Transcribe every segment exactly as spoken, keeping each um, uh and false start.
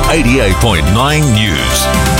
eighty-eight point nine News.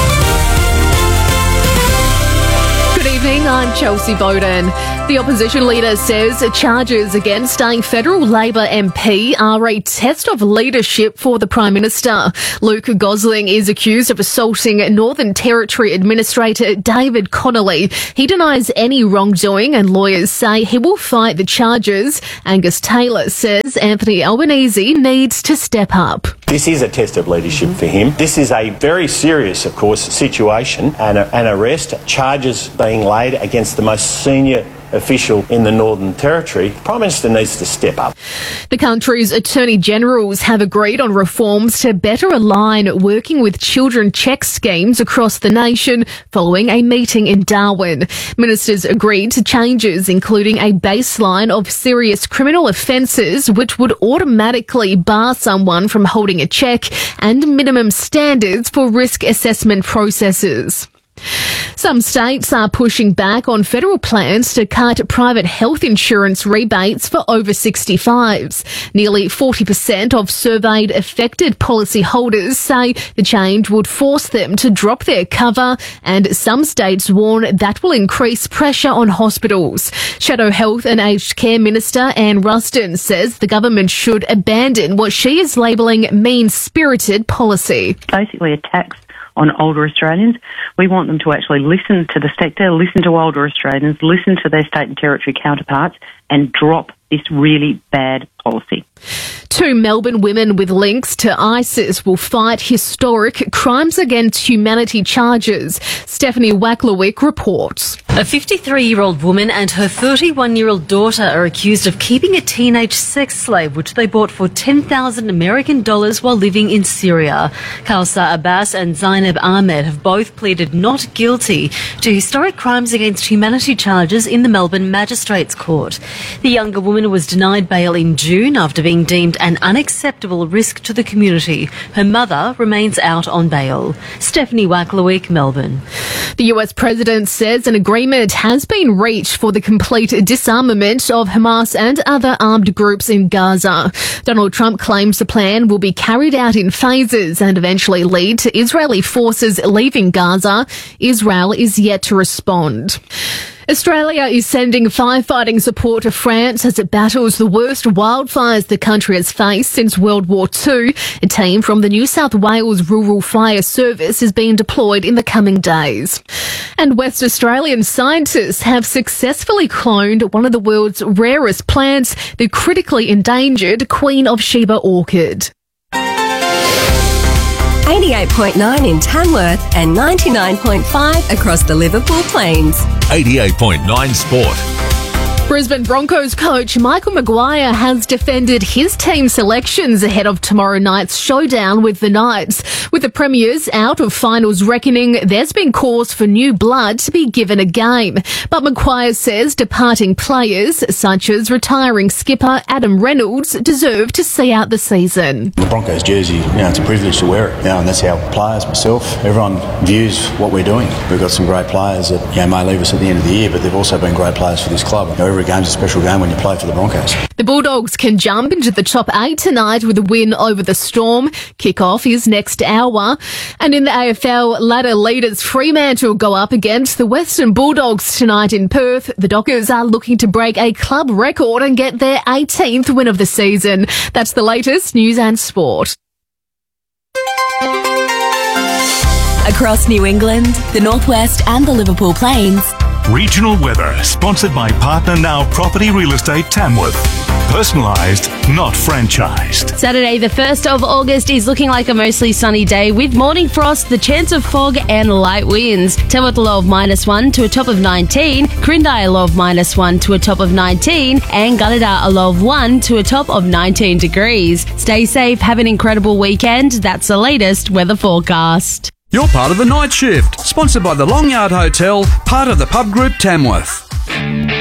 Good evening, I'm Chelsea Bowden. The opposition leader says charges against a federal Labor M P are a test of leadership for the Prime Minister. Luke Gosling is accused of assaulting Northern Territory Administrator David Connolly. He denies any wrongdoing and lawyers say he will fight the charges. Angus Taylor says Anthony Albanese needs to step up. This is a test of leadership for him. This is a very serious, of course, situation and a, an arrest, charges being laid against the most senior official in the Northern Territory. The Prime Minister needs to step up. The country's Attorney Generals have agreed on reforms to better align working with children check schemes across the nation following a meeting in Darwin. Ministers agreed to changes including a baseline of serious criminal offences which would automatically bar someone from holding a check and minimum standards for risk assessment processes. Some states are pushing back on federal plans to cut private health insurance rebates for over sixty-fives. Nearly forty percent of surveyed affected policyholders say the change would force them to drop their cover, and some states warn that will increase pressure on hospitals. Shadow Health and Aged Care Minister Anne Ruston says the government should abandon what she is labelling mean-spirited policy. Basically a tax on older Australians. We want them to actually listen to the sector, listen to older Australians, listen to their state and territory counterparts and drop this really bad policy. Two Melbourne women with links to ISIS will fight historic crimes against humanity charges. Stephanie Wacklewick reports. A fifty-three-year-old woman and her thirty-one-year-old daughter are accused of keeping a teenage sex slave, which they bought for ten thousand American dollars while living in Syria. Kausar Abbas and Zainab Ahmed have both pleaded not guilty to historic crimes against humanity charges in the Melbourne Magistrates Court. The younger woman was denied bail in June after being deemed an unacceptable risk to the community. Her mother remains out on bail. Stephanie Wacklewick, Melbourne. The U S President says an agreement has been reached for the complete disarmament of Hamas and other armed groups in Gaza. Donald Trump claims the plan will be carried out in phases and eventually lead to Israeli forces leaving Gaza. Israel is yet to respond. Australia is sending firefighting support to France as it battles the worst wildfires the country has faced since World War Two. A team from the New South Wales Rural Fire Service is being deployed in the coming days. And West Australian scientists have successfully cloned one of the world's rarest plants, the critically endangered Queen of Sheba orchid. eighty-eight point nine in Tamworth and ninety-nine point five across the Liverpool Plains. eighty-eight point nine Sport. Brisbane Broncos coach Michael Maguire has defended his team selections ahead of tomorrow night's showdown with the Knights. With the Premiers out of finals reckoning, there's been cause for new blood to be given a game. But Maguire says departing players, such as retiring skipper Adam Reynolds, deserve to see out the season. The Broncos jersey, you know, it's a privilege to wear it. You know, and that's how players, myself, everyone views what we're doing. We've got some great players that, you know, may leave us at the end of the year, but they've also been great players for this club. You know, every game's a special game when you play for the Broncos. The Bulldogs can jump into the top eight tonight with a win over the Storm. Kick-off is next hour. And in the A F L, ladder leaders Fremantle go up against the Western Bulldogs tonight in Perth. The Dockers are looking to break a club record and get their eighteenth win of the season. That's the latest news and sport. Across New England, the Northwest and the Liverpool Plains. Regional weather, sponsored by Partner Now Property Real Estate Tamworth. Personalised, not franchised. Saturday, the first of August, is looking like a mostly sunny day with morning frost, the chance of fog and light winds. Tamworth a low of minus one to a top of nineteen, Quirindi a low of minus one to a top of nineteen, and Gunnedah a low of one to a top of nineteen degrees. Stay safe, have an incredible weekend. That's the latest weather forecast. You're part of the Night Shift, sponsored by the Long Yard Hotel, part of the Pub Group Tamworth.